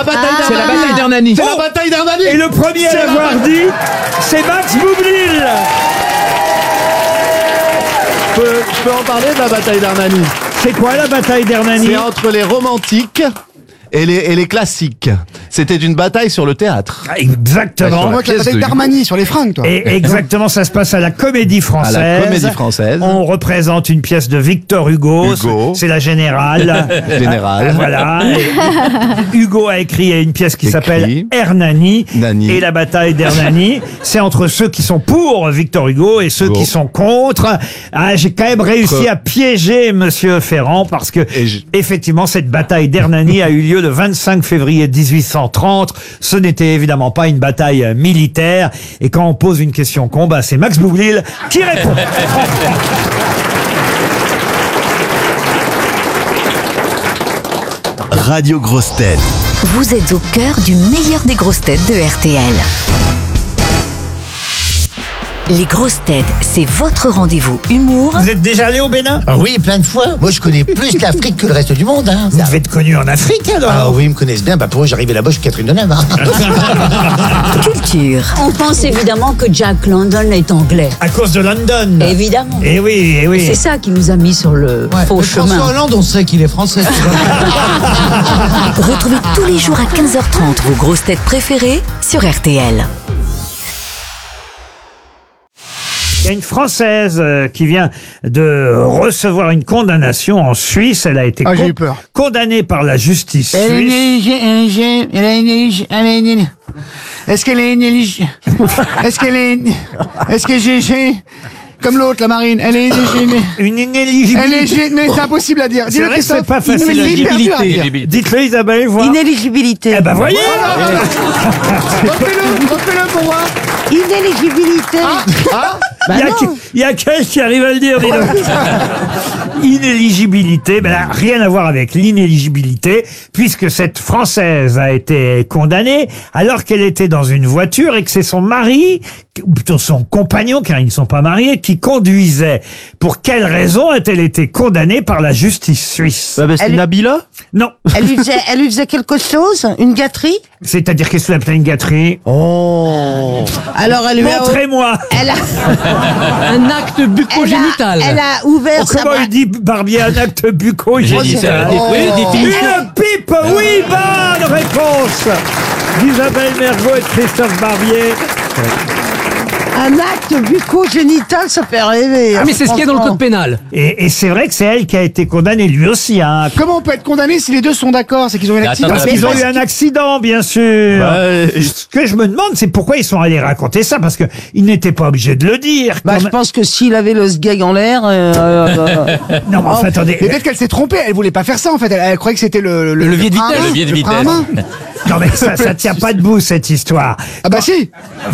la bataille d'Hernani. C'est la bataille d'Hernani. C'est la bataille d'Hernani. Et le premier à l'avoir dit, c'est Max Boublil. Je peux en parler de la bataille d'Hernani. C'est quoi la bataille d'Hernani? C'est entre les romantiques et les classiques. C'était une bataille sur le théâtre. Exactement. Moi, la bataille d'Armani sur les fringues, toi. Et exactement, ça se passe à la Comédie Française. À la Comédie Française. On représente une pièce de Victor Hugo. C'est la Générale. Voilà. Hugo a écrit une pièce qui s'appelle Hernani. Et la bataille d'Hernani, c'est entre ceux qui sont pour Victor Hugo et ceux qui sont contre. Ah, j'ai quand même réussi à piéger Monsieur Ferrand parce que effectivement, cette bataille d'Hernani a eu lieu le 25 février 1830. Ce n'était évidemment pas une bataille militaire. Et quand on pose une question combat, c'est Max Boublil qui répond. Radio Grosses Têtes. Vous êtes au cœur du meilleur des grosses têtes de RTL. Les grosses têtes, c'est votre rendez-vous humour. Vous êtes déjà allé au Bénin? Ah oui, plein de fois. Moi, je connais plus l'Afrique que le reste du monde. Hein. Vous devez être connu en Afrique, alors? Ah oui, ils me connaissent bien. Bah, pour eux, j'arrivais là-bas, je suis Catherine Deneuve. Hein. Culture. On pense évidemment que Jack London est anglais. À cause de London. Évidemment. Eh oui, eh oui. C'est ça qui nous a mis sur le faux chemin. François Hollande, on sait qu'il est français. Retrouvez tous les jours à 15h30 vos grosses têtes préférées sur RTL. Il y a une Française qui vient de recevoir une condamnation en Suisse. Elle a été j'ai eu peur. condamnée par la justice suisse. Est-ce qu'elle est inéligible? Est-ce que j'ai comme l'autre, la Marine, elle est une inéligibilité. Mais c'est impossible à dire. C'est vrai que c'est pas facile. Inéligibilité. Dites-le, Isabelle, voir. Inéligibilité. Eh ben voyez. Refais-le pour voir. Inéligibilité. Il y a quelqu'un qui arrive à le dire, dis donc. Inéligibilité, ben là, rien à voir avec l'inéligibilité, puisque cette Française a été condamnée alors qu'elle était dans une voiture et que c'est son mari, ou plutôt son compagnon, car ils ne sont pas mariés, qui conduisait. Pour quelle raison a-t-elle été condamnée par la justice suisse? C'est Nabila? Non. Elle lui faisait quelque chose? Une gâterie? C'est-à-dire qu'est-ce que vous appelez une gâterie? Alors elle lui a... Montrez-moi. Elle a... Un acte bucco-génital. Elle a ouvert sa... Comment il dit, Barbier, un acte bucco-génital? Une pipe, oui, bonne réponse d'Isabelle Mergo et de Christophe Barbier. Un acte bucco-génital, ça fait rêver. Mais c'est ce qu'il y a dans le code pénal. Et c'est vrai que c'est elle qui a été condamnée, lui aussi. Hein. Comment on peut être condamné si les deux sont d'accord? C'est qu'ils ont eu un accident. Parce qu'ils ont eu un accident, bien sûr. Ce que je me demande, c'est pourquoi ils sont allés raconter ça, parce que ils n'étaient pas obligés de le dire. Je pense que s'il avait le sgeg en l'air... Non, mais enfin, attendez. Mais peut-être qu'elle s'est trompée. Elle voulait pas faire ça, en fait. Elle croyait que c'était le levier de vitesse. frein à main. Le levier de Le frein à main. Non, mais ça tient pas debout, cette histoire. Ah bah si.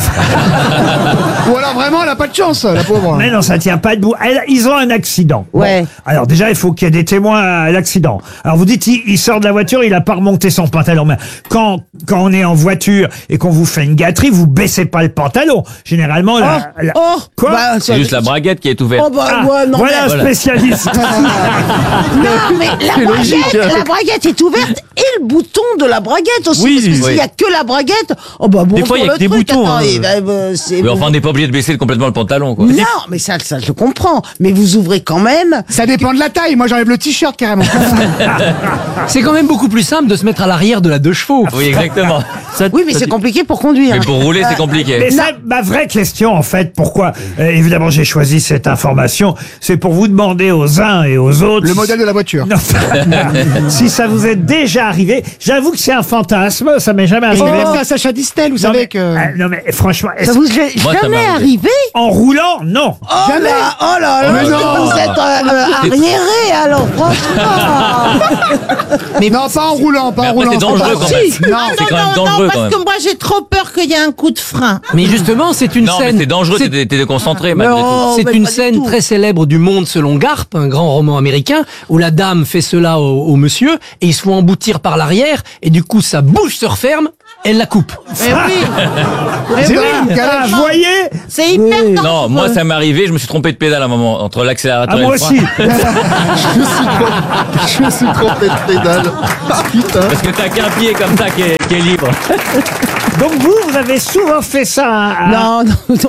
Ou alors vraiment, elle a pas de chance, la pauvre. Mais non, ça tient pas debout. Ils ont un accident. Ouais. Bon. Alors déjà, il faut qu'il y ait des témoins à l'accident. Alors vous dites, il sort de la voiture, il a pas remonté son pantalon. Mais quand on est en voiture et qu'on vous fait une gâterie, vous baissez pas le pantalon. Généralement, quoi? C'est juste la braguette qui est ouverte. Voilà un spécialiste. Non, mais la braguette est ouverte et le bouton de la braguette aussi. Oui, parce que s'il y a que la braguette, bon. Des fois, il y a que des boutons. Attends, Mais enfin, on n'est pas obligé de baisser complètement le pantalon, quoi. Non, mais ça je comprends. Mais vous ouvrez quand même. Ça dépend de la taille. Moi, j'enlève le t-shirt carrément. C'est quand même beaucoup plus simple de se mettre à l'arrière de la 2 chevaux. Oui, exactement. Oui, mais c'est compliqué pour conduire. Mais pour rouler, c'est compliqué. Mais ça, ma vraie question, en fait, pourquoi, évidemment, j'ai choisi cette information, c'est pour vous demander aux uns et aux autres... Le modèle de la voiture. Non, si ça vous est déjà arrivé, j'avoue que c'est un fantasme, ça m'est jamais arrivé. C'est même à Sacha Distel, vous savez que... non, mais franchement... Ça vous est jamais arrivé? En roulant, non. Jamais. Oh là là, vous êtes arriéré, alors, franchement. Mais non, pas en roulant, pas en roulant. C'est dangereux quand même. Non, c'est quand même dangereux quand même. Parce que moi, j'ai trop peur qu'il y ait un coup de frein. Mais justement, c'est une Non, mais scène... c'est dangereux, t'es déconcentré malgré tout. C'est une scène très célèbre du Monde selon Garp, un grand roman américain, où la dame fait cela au monsieur, et ils se font emboutir par l'arrière, et du coup sa bouche se referme, elle la coupe. Mais oui. C'est vrai. Vous voyez? C'est hyper dangereux. Non, moi ça m'est arrivé, je me suis trompé de pédale à un moment, entre l'accélérateur et moi le frein. aussi. Je me suis trompé de pédale. Putain. Parce que t'as qu'un pied comme ça qui est... qui est libre. Donc vous avez souvent fait ça Non.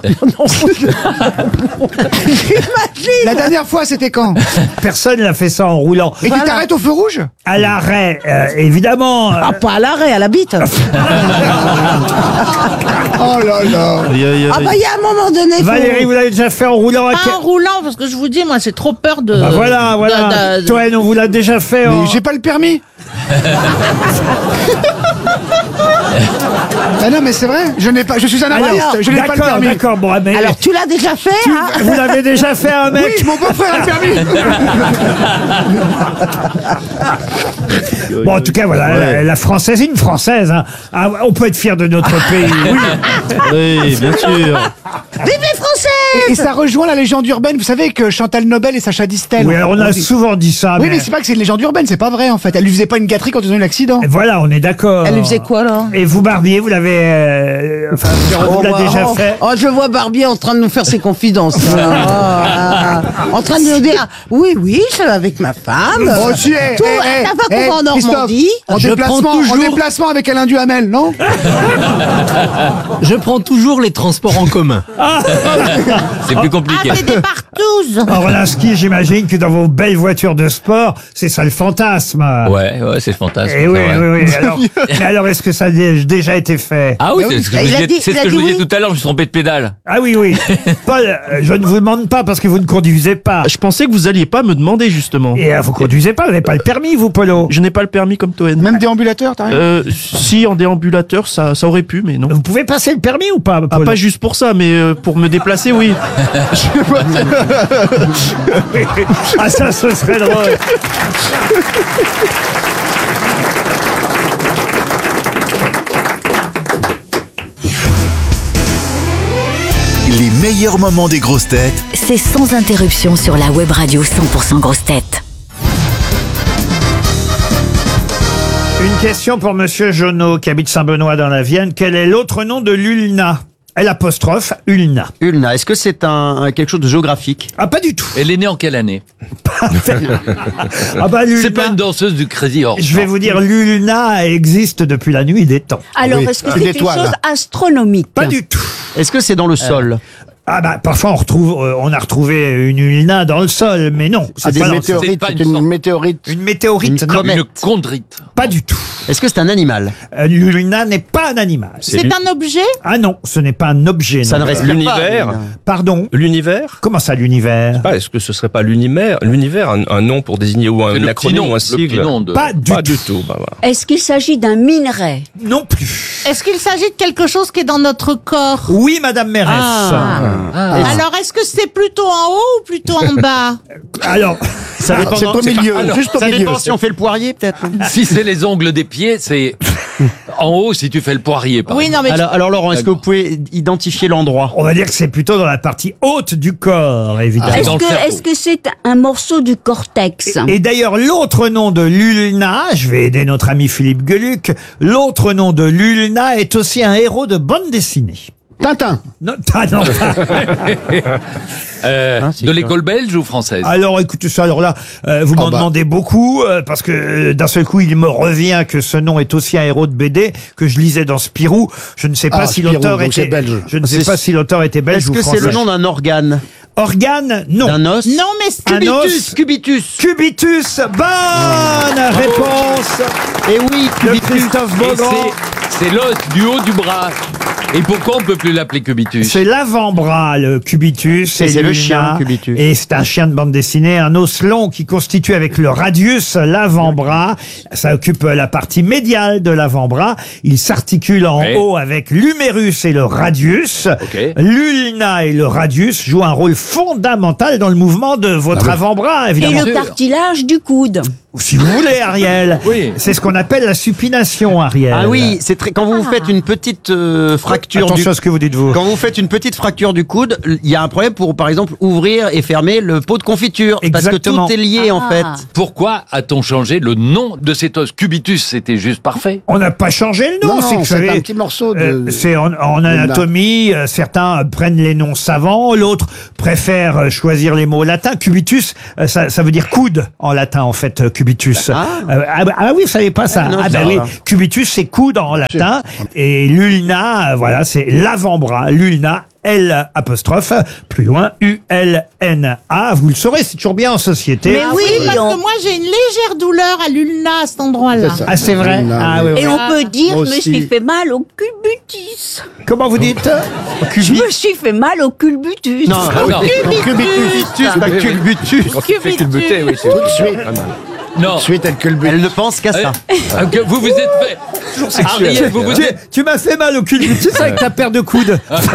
La dernière fois, c'était quand? Personne n'a fait ça en roulant. Et tu t'arrêtes au feu rouge? À l'arrêt, évidemment. Ah, pas à l'arrêt, à la bite. Oh là là. Ah bah il y a un moment donné. faut- Valérie, vous l'avez déjà fait en roulant à Pas en roulant, parce que je vous dis, moi, c'est trop peur de... Bah voilà. Toen, on vous l'a déjà fait en... Mais j'ai pas le permis. Ah non, mais c'est vrai, je suis un artiste, je n'ai pas le permis. D'accord, bon, mais... Alors tu l'as déjà fait, hein? Vous l'avez déjà fait un mec? Oui, mon beau-frère a le permis. Bon, en tout cas, voilà, la française, une française. Hein. Ah, on peut être fier de notre pays. Oui, bien sûr. Vive les Français! Et ça rejoint la légende urbaine, vous savez que Chantal Nobel et Sacha Distel. Oui, alors on a souvent dit ça. Oui, mais c'est pas que c'est une légende urbaine, c'est pas vrai en fait. Elle lui faisait pas une gâterie quand ils ont eu l'accident. Et voilà, on est d'accord. Elle lui faisait quoi là? Et vous, Barbier, vous l'avez... Enfin, vous l'avez déjà fait. Oh, je vois Barbier en train de nous faire ses confidences. En train de nous dire, oui, je suis avec ma femme. Oh, si, Tout, la fois qu'on va en Normandie. En déplacement avec Alain Duhamel, non? Je prends toujours les transports en commun. C'est plus compliqué. Ah, c'est des partous. Orlinski, j'imagine que dans vos belles voitures de sport, c'est ça le fantasme. Ouais, c'est le fantasme. Et oui, c'est vrai. oui. Alors, mais alors, est-ce que ça a déjà été fait? Ah oui, c'est ce que je vous disais tout à l'heure, je me suis trompé de pédale. Ah oui. Paul, je ne vous demande pas parce que vous ne conduisez pas. Je pensais que vous alliez pas me demander justement. Et vous conduisez pas, vous n'avez pas le permis, vous, Polo? Je n'ai pas le permis comme Toen. Même déambulateur, t'as rien? Si, en déambulateur, ça aurait pu, mais non. Vous pouvez passer le permis ou pas, Ah, Polo? pas juste pour ça, mais pour me déplacer, oui. Ah, ça, ce serait drôle. Les meilleurs moments des grosses têtes, c'est sans interruption sur la web radio 100% grosses têtes. Une question pour Monsieur Jonot, qui habite Saint-Benoît dans la Vienne. Quel est l'autre nom de l'ulna? L'apostrophe ulna. Ulna, est-ce que c'est quelque chose de géographique? Ah, pas du tout. Elle est née en quelle année? Ah bah, l'ulna, C'est pas une danseuse du Crazy Horse. je vais vous dire, l'ulna existe depuis la nuit des temps. Alors, est-ce que c'est quelque chose astronomique? Pas du tout. Est-ce que c'est dans le sol? Ah bah parfois on a retrouvé une ulna dans le sol, mais non. C'est pas dans le sol. météorites, c'est une météorite. Une météorite, non. Une chondrite. Pas du tout. Est-ce que c'est un animal? L'ulna n'est pas un animal. C'est un objet? Ah non, ce n'est pas un objet. Ça non. ne respire L'univers. pas. Pardon? L'univers? Comment ça, l'univers? Est-ce que ce serait pas l'univers, un nom pour désigner ou un acronyme ou un sigle? Pas du tout. Bah, voilà. Est-ce qu'il s'agit d'un minerai? Non plus. Est-ce qu'il s'agit de quelque chose qui est dans notre corps? Oui, Madame Mérès. Alors, est-ce que c'est plutôt en haut ou plutôt en bas? Alors, Ça dépend. C'est au milieu, juste au Ça milieu. dépend si on fait le poirier, peut-être. Si c'est les ongles des pieds, c'est en haut si tu fais le poirier. Par Oui, exemple. non, mais Alors Laurent, est-ce que vous pouvez identifier l'endroit? on va dire que c'est plutôt dans la partie haute du corps, évidemment. dans le cerveau. Est-ce que c'est un morceau du cortex? Et d'ailleurs, l'autre nom de l'ulna, je vais aider notre ami Philippe Gueluc, l'autre nom de l'ulna est aussi un héros de bande dessinée. Tintin. Non, non. De l'école belge ou française? Alors écoutez ça, alors là, vous m'en demandez beaucoup, parce que d'un seul coup, il me revient que ce nom est aussi un héros de BD que je lisais dans Spirou. Je ne sais pas si Spirou, l'auteur donc était c'est belge. Je ne sais pas si l'auteur était belge Est-ce ou que français. c'est le nom d'un organe? Organe? Non. D'un os? non, mais Un os? Cubitus. Cubitus. Bonne réponse Eh oui, de cubitus. Christophe Et Beaugrand. c'est l'os du haut du bras. Et pourquoi on peut plus l'appeler cubitus? C'est l'avant-bras, le cubitus. Et c'est le l'ulna. chien, cubitus. Et c'est un chien de bande dessinée, un os long qui constitue avec le radius l'avant-bras. Ça occupe la partie médiale de l'avant-bras. Il s'articule en Ouais. haut avec l'humérus et le radius. Ok. L'ulna et le radius jouent un rôle fondamental dans le mouvement de votre avant-bras, Et évidemment. le cartilage du coude? Si vous voulez, Ariel. Oui. C'est ce qu'on appelle la supination, Ariel. Ah oui, c'est très. Quand vous faites une petite fracture Attention à ce que vous dites, vous. Quand vous faites une petite fracture du coude, il y a un problème pour, par exemple, ouvrir et fermer le pot de confiture. Exactement. Parce que tout est lié, en fait. Pourquoi a-t-on changé le nom de cet os? Cubitus, c'était juste parfait. On n'a pas changé le nom. Non, c'est que, vous c'est savez, un petit morceau de... c'est en anatomie, certains prennent les noms savants, l'autre préfère choisir les mots latins. Cubitus, ça veut dire coude en latin, en fait. cubitus. Oui, vous savez pas ça. Non, Oui, cubitus, c'est coude en latin. Et l'ulna, voilà, c'est l'avant-bras. L'ulna. L apostrophe, plus loin, U-L-N-A. Vous le saurez, c'est toujours bien en société. Mais oui, parce que moi j'ai une légère douleur à l'ulna à cet endroit-là. Ah, c'est vrai? Et on peut dire, je me suis fait mal au culbutus. Comment vous dites? Je me suis fait mal au culbutus. Non, cubitus, pas culbutus. Quand tu fais culbuter, oui, c'est Tout de suite. Non. Suite, elle culbute. Elle ne pense qu'à ça. Que vous vous êtes fait. toujours sexuel. Ariel, vous vous êtes... Tu m'as fait mal au culbutus avec ta paire de coudes.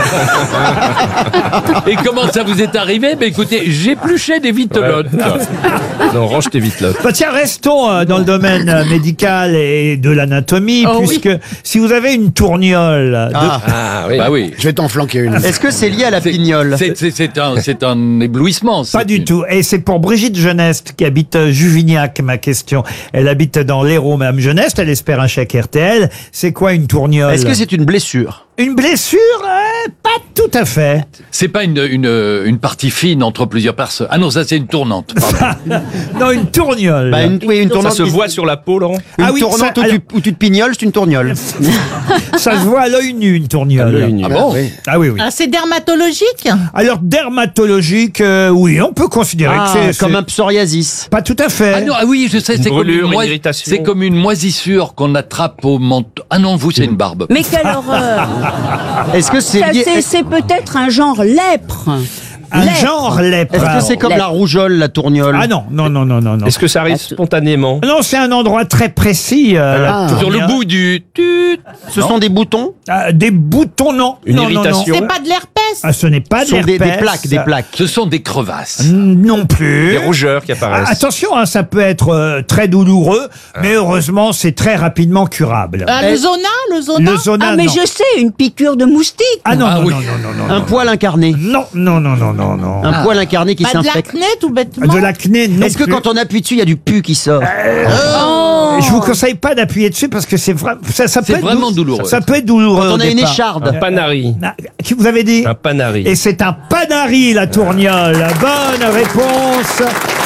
Et comment ça vous est arrivé? Ben écoutez, j'épluchais des vitelottes. Non, range tes vitelottes. Bah tiens, restons dans le domaine médical et de l'anatomie, puisque si vous avez une tourniole... oui. Bah oui. Je vais t'en flanquer une. Est-ce que c'est lié à la pignole? C'est un éblouissement. Pas du tout. Et c'est pour Brigitte Geneste, qui habite Juvignac, ma question. Elle habite dans l'Hérault, Madame Geneste. Elle espère un chèque RTL. C'est quoi une tourniole? Est-ce que c'est une blessure? Une blessure? Pas tout à fait. C'est pas une partie fine entre plusieurs personnes. Ah non, ça c'est une tournante. Non, une tourniole. Bah, une tournante. Ça se voit sur la peau, Laurent? Une tournante où tu te pignoles, c'est une tourniole. Ça se voit à l'œil nu, une tourniole. À l'œil nu. Ah bon? Ah oui, oui. Ah, c'est dermatologique? Alors, dermatologique, oui, on peut considérer que c'est... Comme un psoriasis. Pas tout à fait. Ah non, ah oui, je sais, c'est comme brûlure, une irritation. c'est comme une moisissure qu'on attrape au menton. Ah non, vous, c'est une barbe. Mais quelle horreur! Est-ce que c'est lié... C'est peut-être un genre lèpre. Un genre lèpre. Est-ce que c'est comme la rougeole, la tourniole? Ah non, non, non, non, non, non. Est-ce que ça arrive spontanément? Non, c'est un endroit très précis. Sur le bout du... Ce sont des boutons? Des boutons, non. Une non, non, non. irritation? C'est pas de l'herpès? Ah, ce n'est pas Ce sont de des l'herpès. plaques, des plaques. Ce sont des crevasses. Non plus. Des rougeurs qui apparaissent. Attention, hein, ça peut être très douloureux, mais heureusement, c'est très rapidement curable. Le zona? Le zona? Le zona, Ah, mais non. je sais, une piqûre de moustique. Ah non, Ah non, oui. non, non, non, non. Un poil incarné? Non, non, non, non, non, non. Un poil incarné qui Pas de s'infecte? l'acné, tout bêtement? De l'acné, non. Est-ce que plus. quand on appuie dessus, il y a du pu qui sort? Je vous conseille pas d'appuyer dessus parce que c'est ça peut être vraiment douloureux. Ça peut être douloureux. Quand on au a une départ. écharde? Un panari. Qui vous avez dit? Un panari. Et c'est un panari, la tourniole. Bonne réponse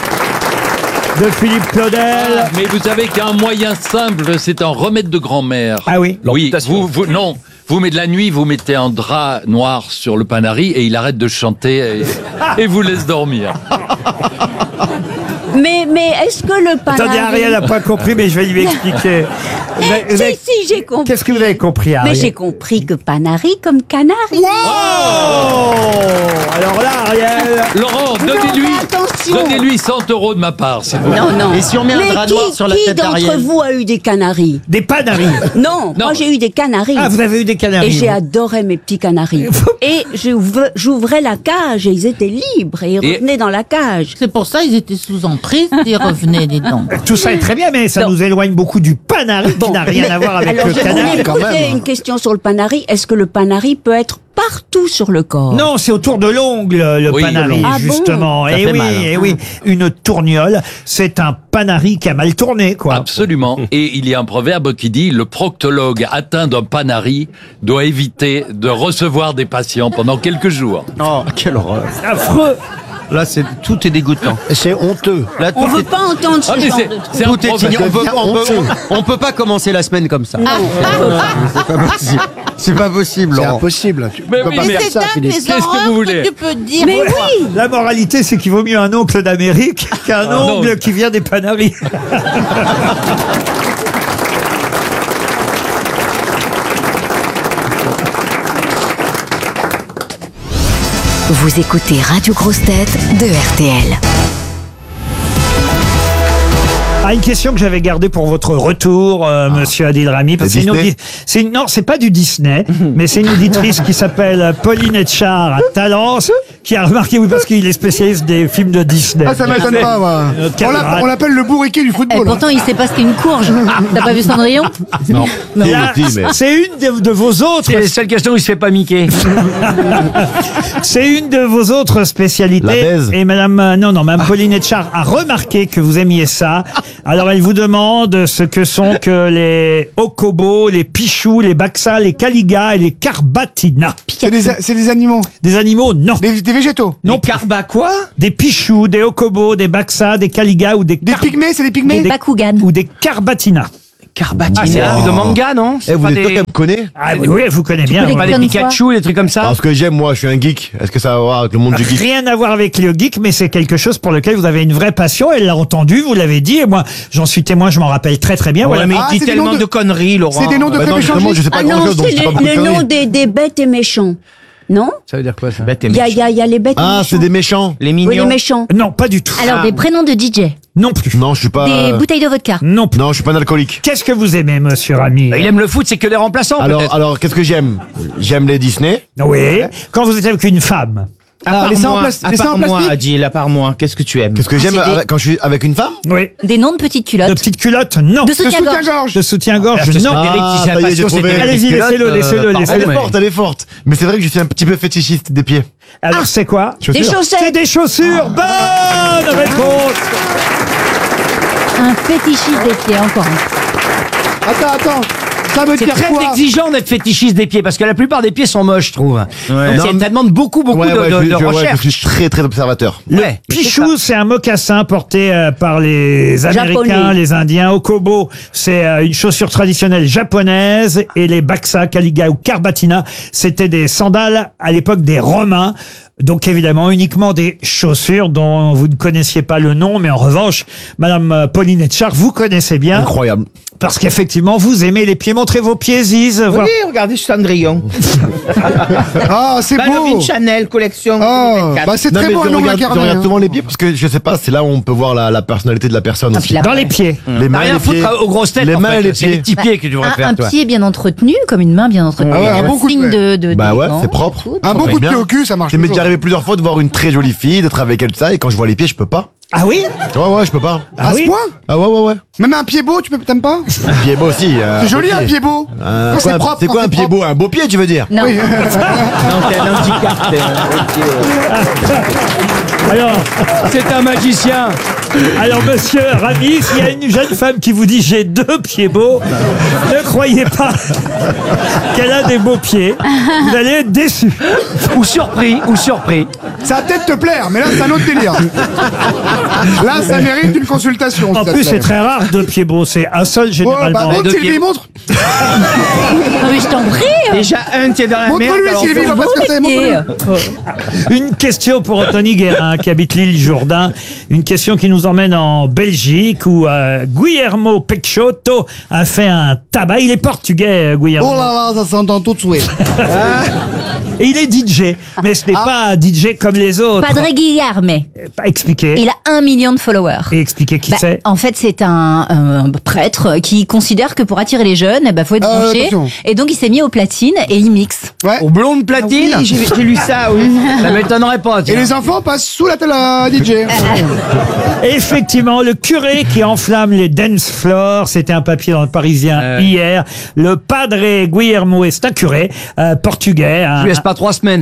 de Philippe Claudel. Mais vous savez qu'un moyen simple, c'est un remède de grand-mère. Ah oui. Oui, non. Vous mettez de la nuit, vous mettez un drap noir sur le panari et il arrête de chanter et vous laisse dormir. Mais est-ce que le panari... Attendez, Ariel n'a pas compris, mais je vais lui expliquer. Si, j'ai compris. Qu'est-ce que vous avez compris, Ariel? Mais j'ai compris que panari comme canari. Oh alors là, Ariel... Laurent, donnez-lui 100 € de ma part, s'il vous plaît. Non, non. Et si on met un drap noir sur la tête Qui d'Ariel? d'entre vous a eu des canaris? Des panaris. Non, moi j'ai eu des canaris. Ah, vous avez eu des canaris. Et j'ai adoré mes petits canaris. Et j'ouvrais la cage et ils étaient libres et ils revenaient dans la cage. C'est pour ça ils étaient sous emprise, ils revenaient des dents. Tout ça est très bien, mais ça nous éloigne beaucoup du panari qui n'a rien à voir avec alors le je canari. voulais poser une question sur le panari. Est-ce que le panari peut être partout sur le corps? Non, c'est autour de l'ongle, le Oui, panari, Ah bon? justement. Ça Et fait oui, mal. et oui, une tourniole, c'est un panari qui a mal tourné, quoi. Absolument. Et il y a un proverbe qui dit le proctologue atteint d'un panari doit éviter de recevoir des patients pendant quelques jours. Oh, quelle horreur. Affreux. Là, tout est dégoûtant. C'est honteux. Là, On veut pas entendre ce Ah, mais genre de c'est un Tout est proverbe. ignorant. On peut pas commencer la semaine comme ça. C'est pas possible. C'est pas possible, C'est Laurent. impossible. Tu Mais peux oui, pas mais faire C'est ça, dingue Philippe. les Qu'est-ce que horreurs vous voulez? tu peux dire. Mais oui. La moralité, c'est qu'il vaut mieux un oncle d'Amérique qu'un non. ongle qui vient des panaris. Vous écoutez Radio Grosse Tête de RTL. Ah, une question que j'avais gardée pour votre retour, monsieur Adil Rami. Parce que non, c'est pas du Disney, mais c'est une auditrice qui s'appelle Pauline Etchard à Talence, qui a remarqué, oui, parce qu'il est spécialiste des films de Disney. Ah, ça m'étonne pas, moi. On l'appelle le bourriquet du football. Pourtant, il sait pas ce qu'est une courge. T'as pas vu Cendrillon? Non. Là, c'est une de vos autres. C'est les seules questions où il se fait pas miquer. C'est une de vos autres spécialités. La baise. Et madame Pauline Etchard a remarqué que vous aimiez ça. Alors, elle vous demande ce que sont que les okobos, les pichous, les baxa, les caligas et les carbatina. C'est des animaux. Des animaux, non. Des végétaux. Non. Carba quoi? Des pichous, des okobos, des baxa, des caligas ou des pygmées, c'est des pygmées. Des Bakugan. ou des carbatina. Carbatina. C'est un truc de manga, non? Eh, vous êtes sûr qu'elle me connaît? Ah oui, vous connaissez bien. peux les Pas des Comme Pikachu, des trucs comme ça? Alors, ce que j'aime, moi, je suis un geek. Est-ce que ça va voir avec le monde du geek? Rien à voir avec le geek, mais c'est quelque chose pour lequel vous avez une vraie passion. Elle l'a entendu, vous l'avez dit, et moi, j'en suis témoin, je m'en rappelle très très bien. Ouais, Voilà. mais Ah, il dit c'est des tellement noms de conneries, Laurent. C'est des noms de Bah non, bébés justement, changés. je sais pas Ah grand non, chose, donc c'est c'est pas beaucoup de le nom conneries. des bêtes et méchants. Non? Ça veut dire quoi, ça? Il y a les bêtes et Ah, méchants. c'est des méchants. Les Oui, les mignons. méchants. Non, pas du tout. Alors, des prénoms de DJ. Non plus. Non, je suis pas. Des bouteilles de vodka. Non plus. Non, je suis pas un alcoolique. Qu'est-ce que vous aimez, monsieur Rami? Il aime le foot, c'est que les remplaçants, peut-être. Alors, qu'est-ce que j'aime? J'aime les Disney. Oui. Quand vous êtes avec une femme. Alors, les seins en plastique. Adil, à part moi, qu'est-ce que tu aimes? Qu'est-ce que j'aime c'est des- quand je suis avec une femme? Oui. Des noms de petites De culottes. petites culottes? Non. De De soutien-gorge. soutien-gorge. De soutien-gorge? Non. Ah, ça y est, j'ai trouvé. Allez-y, laissez-le, laissez-le, Elle laissez-le. est forte, elle est forte. Mais c'est vrai que je suis un petit peu fétichiste des pieds. Alors, c'est quoi? Des C'est chaussettes. des chaussures. Bonne réponse. Un fétichiste des pieds, encore un. Attends. Ça veut C'est dire très quoi? exigeant d'être fétichiste des pieds, parce que la plupart des pieds sont moches, je trouve. Donc, ça demande beaucoup de recherche. je suis très très observateur. Ouais. Pichou, c'est un mocassin porté par les Américains, Japonais. les Indiens. Okobo, c'est une chaussure traditionnelle japonaise. Et les Baxa, Caliga ou Carbatina, c'était des sandales à l'époque des Romains. Donc évidemment, uniquement des chaussures dont vous ne connaissiez pas le nom, mais en revanche, Madame Pauline Etchard, vous connaissez bien. Incroyable. Parce qu'effectivement, vous aimez les pieds. Montrez vos pieds, Ziz. voir- Oui, regardez Cendrillon. Ah, c'est beau. Ballerine Chanel, collection. Oh, 2024. bah c'est Non, très mais beau, je un ongle regarde incarné. souvent les pieds parce que je sais pas, c'est là où on peut voir la personnalité de la personne aussi. puis Dans les pieds. Les T'as mains, rien les à foutre pieds. aux grosses têtes, Les en mains fait. et les C'est les pieds. petits pieds que tu devrais faire, Un toi. pied bien entretenu, comme une main bien entretenue. Ah ouais, un bon coup de signe pied. de Bah ouais, d'élégance. c'est propre. Un bon Ouais, coup de bien. pied au cul, ça marche. Ça m'est toujours. déjà arrivé plusieurs fois de voir une très jolie fille, d'être avec elle, ça, et quand je vois les pieds, je peux pas. Ah oui? Ouais, je peux pas. À ce oui point? Ah ouais. Même un pied beau, t'aimes pas? Un pied beau aussi. C'est joli un pied beau. Quand c'est propre. C'est quoi quand un pied propre. beau? Un beau pied, tu veux dire? Non. Oui. Non, c'est un handicap. Alors, C'est un magicien. alors, monsieur Rami, s'il y a une jeune femme qui vous dit j'ai 2 pieds beaux, ne croyez pas qu'elle a des beaux pieds. Vous allez être déçu. Ou surpris. Ça va peut-être te plaire, mais là, c'est un autre délire. Là, ça mérite une consultation. En ça plus, te c'est plaît. très rare 2 pieds beaux. C'est un seul Ouais, généralement. bah, montre deux Sylvie, pieds. montre. Non, mais je t'en prie. Déjà un qui est dans la merde. Montre-lui, alors Sylvie, faut- va pas se casser. Montre-lui. Une question pour Anthony Guérin qui habite l'île Jourdain. Une question qui nous emmène en Belgique où Guillermo Peixoto a fait un tabac. Il est portugais, Guillermo. Oh là là, ça s'entend tout de suite. Et il est DJ. Mais ce n'est pas un DJ comme les autres. Padre Guilherme. Expliquez. Il a 1 million de followers. Et expliquez qui Bah, c'est. en fait, c'est un prêtre qui considère que pour attirer les jeunes, eh ben, faut être branché. attention. Et donc, il s'est mis au platine et il mixe. Ouais. Au blonde platine. Oui, j'ai lu ça, oui. Ça m'étonnerait pas. Et tiens. les enfants passent sous la télé à DJ. Effectivement, le curé qui enflamme les dance floors, c'était un papier dans le Parisien hier. Le padre Guillermo est un curé portugais. Je lui laisse pas 3 semaines.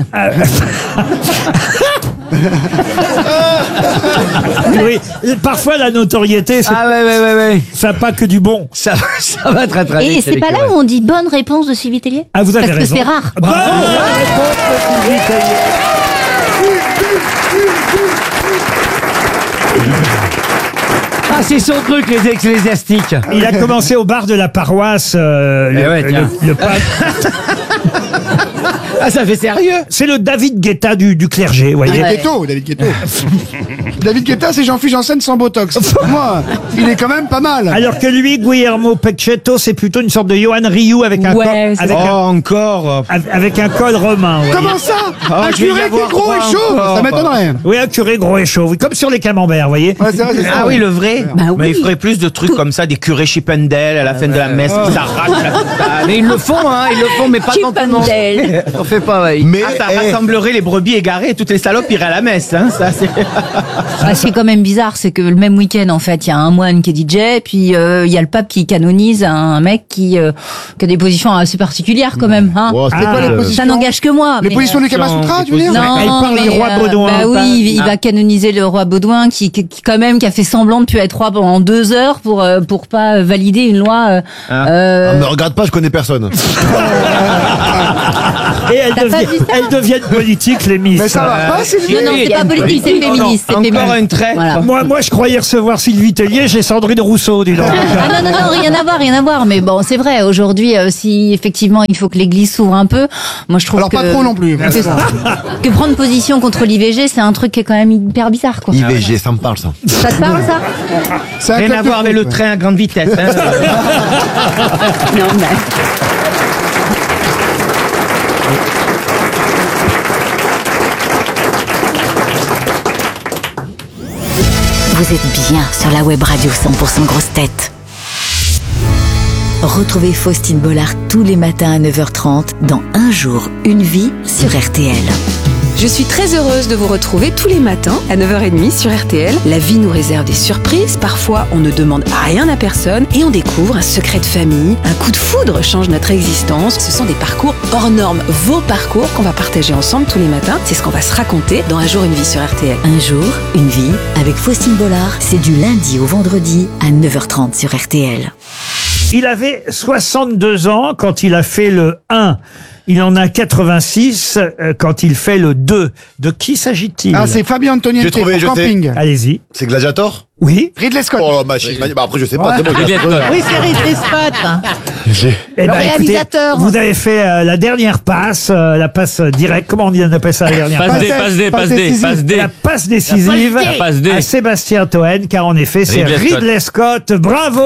Oui, parfois la notoriété, c'est ouais. ça pas que du bon. Ça va très très Et vite. c'est pas là où on dit bonne réponse de Sylvie Tellier? Ah, vous avez Parce raison. que c'est rare. Bonne réponse de Sylvie Tellier. Ah, c'est son truc, les ecclésiastiques. Il a commencé au bar de la paroisse. Le pape. Ah, ça fait sérieux. C'est le David Guetta du clergé, vous voyez. David Guetta. David Guetta, c'est Jean-Philippe Janssen sans Botox. Pour moi, il est quand même pas mal. Alors que lui, Guillermo Peixoto, c'est plutôt une sorte de Johan Rioux avec un Ouais, col, c'est encore. avec un col romain. vous voyez. Comment ça? Un je vais y curé qui avoir est gros et droit chaud? encore. Ça m'étonnerait. Oui, un curé gros et chaud, oui, comme sur les camemberts, vous voyez. Ouais, c'est vrai, c'est ça. Ah oui, le vrai. Bah oui. Mais il ferait plus de trucs comme ça, des curés Chippendale à la fin de la messe qui s'arrachent la soutane. Mais ils le font, mais pas dans tout le monde. Chippendale. fais pas, ouais. Mais ça rassemblerait les brebis égarées et toutes les salopes iraient à la messe. Hein, ça, c'est... Ce qui est quand même bizarre, c'est que le même week-end, en fait, il y a un moine qui est DJ, puis il y a le pape qui canonise un mec qui a des positions assez particulières quand même. Hein. Ça n'engage que moi. Les positions du Kama Sutra, tu veux dire? Non, Elle parle du roi Baudouin. Bah oui, il va canoniser le roi Baudouin qui quand même qui a fait semblant de plus être roi pendant 2 heures pour pas valider une loi. Ne regarde pas, je connais personne. Et elles deviennent politiques, les Miss. Mais ça va pas, Sylvie? Non, c'est pas politique, c'est féministe. C'est féministe. Encore une traite. Voilà. Moi, je croyais recevoir Sylvie Tellier, j'ai Sandrine Rousseau, dis donc. Non, rien à voir. Mais bon, c'est vrai, aujourd'hui, si effectivement il faut que l'église s'ouvre un peu, moi je trouve Alors, que... pas trop non plus. Que prendre position contre l'IVG, c'est un truc qui est quand même hyper bizarre, quoi. IVG, ça me parle, ça. Ça te parle, ça? Rien à voir avec le train à grande vitesse. Hein. Non, mais... Vous êtes bien sur la web radio 100% grosses têtes. Retrouvez Faustine Bollard tous les matins à 9h30 dans Un jour, une vie sur RTL. Je suis très heureuse de vous retrouver tous les matins à 9h30 sur RTL. La vie nous réserve des surprises. Parfois, on ne demande rien à personne et on découvre un secret de famille. Un coup de foudre change notre existence. Ce sont des parcours hors normes. Vos parcours qu'on va partager ensemble tous les matins. C'est ce qu'on va se raconter dans Un jour, une vie sur RTL. Un jour, une vie avec Faustine Bollard. C'est du lundi au vendredi à 9h30 sur RTL. Il avait 62 ans quand il a fait le 1. Il en a 86 quand il fait le 2. De qui s'agit-il? Ah, c'est Fabien Antoniente J'ai trouvé, pour Camping. Allez-y. C'est Gladiator? Oui. Ridley Scott. Oh, bah après, je sais pas. Ouais. C'est bon, Oui, c'est Ridley Scott. Eh Le ben, écoutez, réalisateur. vous avez fait la dernière passe, la passe directe. Comment on appelle ça, la dernière passe? Passe D. La passe décisive La passe D. à Sébastien Toen, car en effet, c'est Ridley Scott. Bravo!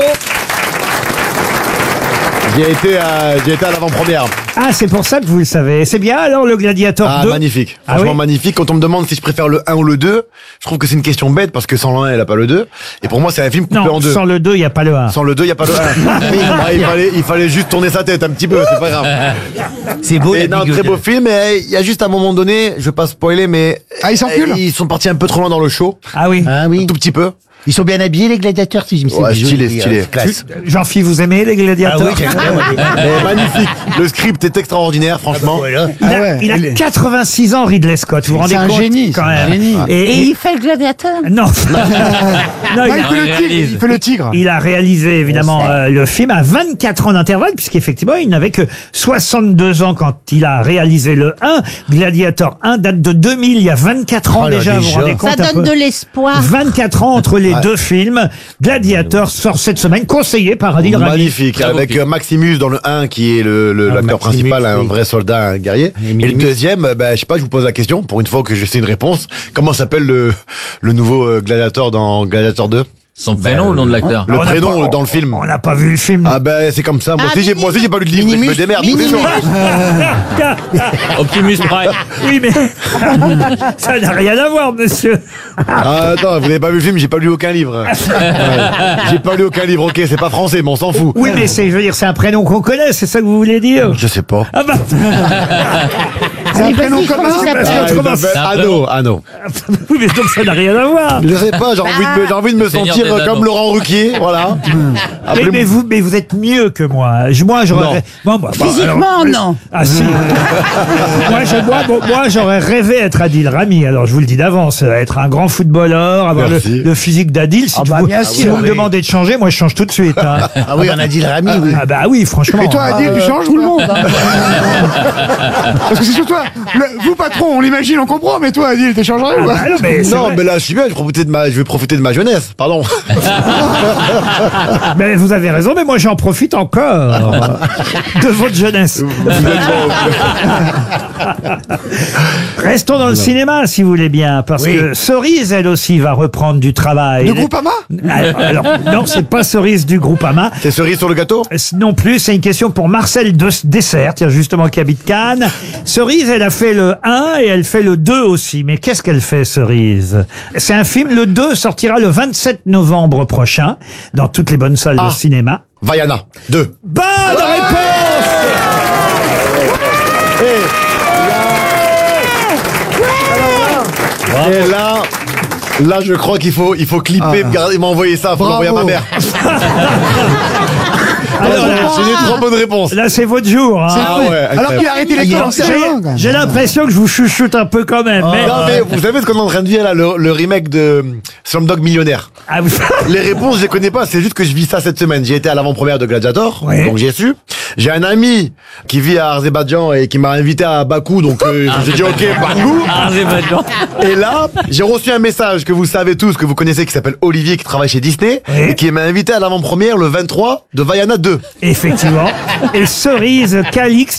J'ai été à l'avant-première. Ah, c'est pour ça que vous le savez. C'est bien alors le Gladiator 2? Magnifique. Franchement, magnifique. Quand on me demande si je préfère le 1 ou le 2, je trouve que c'est une question bête parce que sans le 1, il n'y a pas le 2. Et pour moi, c'est un film coupé en deux. Sans le 2, il n'y a pas le 1. Sans le 2, il n'y a pas le 1. Il fallait juste tourner sa tête un petit peu, c'est pas grave. C'est beau, et un très beau film, mais il y a juste un moment donné, je vais pas spoiler, mais. Ah, ils s'enculent? Ils sont partis un peu trop loin dans le show. Ah oui. Ah oui. Un tout petit peu. Ils sont bien habillés, les gladiateurs, si je me suis Ouais, stylé. classe. Jean-Philippe, vous aimez les Gladiators? Ah oui, j'aime bien. Mais magnifique. Le script est extraordinaire, franchement. Il a 86 ans, Ridley Scott. Vous vous rendez compte? C'est un génie. Quand même. Et il fait le gladiateur? Non. Non, il fait le tigre. Il a réalisé évidemment le film à 24 ans d'intervalle, puisqu'effectivement il n'avait que 62 ans quand il a réalisé le 1. Gladiator 1 date de 2000, il y a 24 ans déjà, vous vous rendez compte? Ça donne de l'espoir. 24 ans entre les deux films. Gladiator sort cette semaine, conseillé par Adil Rami. Magnifique, avec Maximus dans le 1 qui est l'acteur principal, un vrai soldat, un guerrier. Et le deuxième, je sais pas, je vous pose la question, pour une fois que je sais une réponse. Comment s'appelle le nouveau Gladiator dans Gladiator 2? Son prénom ou le nom de l'acteur? Le prénom dans le film. On n'a pas vu le film. Ah c'est comme ça. Moi aussi j'ai pas lu de livre, je me démerde tous les jours. Optimus Prime. Oui, mais ça n'a rien à voir, monsieur. Ah, attends, vous n'avez pas vu le film, j'ai pas lu aucun livre. J'ai pas lu aucun livre, ok, c'est pas français, mais on s'en fout. Oui, mais je veux dire, c'est un prénom qu'on connaît, c'est ça que vous voulez dire? Je sais pas. Ah bah. C'est un prénom commun. Anno. Oui, mais donc ça n'a rien à voir. Je sais pas, j'ai envie de me sentir comme Laurent Ruquier, voilà. Mais vous êtes mieux que moi. Moi, j'aurais. Physiquement, non. Ah si. moi, j'aurais rêvé être Adil Rami. Alors, je vous le dis d'avance, être un grand footballeur, avoir le physique d'Adil. Si vous me demandez de changer, moi, je change tout de suite. Hein. Ah oui, on a Adil Rami, oui. Ah bah oui, franchement. Et toi, Adil, tu changes Tout le monde. Parce que c'est sur toi. Vous, patron, on l'imagine, on comprend, mais toi, Adil, t'es changé ou pas? Non, mais là, je suis bien, je vais profiter de ma jeunesse, pardon. Mais vous avez raison, mais moi j'en profite encore de votre jeunesse. Restons dans le cinéma, si vous voulez bien, parce que Cerise, elle aussi, va reprendre du travail. De Groupama? Alors, non, c'est pas Cerise du Groupama. C'est Cerise sur le gâteau? Non plus, c'est une question pour Marcel Dessert, justement, qui habite Cannes. Cerise, elle a fait le 1 et elle fait le 2 aussi. Mais qu'est-ce qu'elle fait, Cerise? C'est un film, le 2 sortira le 27 novembre prochain, dans toutes les bonnes salles de cinéma. Vaiana, 2. Bonne réponse! Là, je crois qu'il faut clipper, et m'envoyer ça, faut l'envoyer à ma mère. Alors là, j'ai des 3 bonnes réponses. Là, c'est votre jour. Hein. Alors qu'il a arrêté l'école en sérieux. J'ai l'impression que je vous chuchote un peu quand même. Mais... Non, mais vous savez ce qu'on est en train de vivre là, le remake de Slumdog Millionnaire. Les réponses, je les connais pas, c'est juste que je vis ça cette semaine. J'ai été à l'avant-première de Gladiator, donc j'ai su. J'ai un ami qui vit à Azerbaïdjan et qui m'a invité à Bakou, donc j'ai dit ok, Bakou. Et là, j'ai reçu un message que vous savez tous, que vous connaissez, qui s'appelle Olivier, qui travaille chez Disney, et qui m'a invité à l'avant-première le 23 de Vaiana 2. Effectivement. Et cerise, Calix,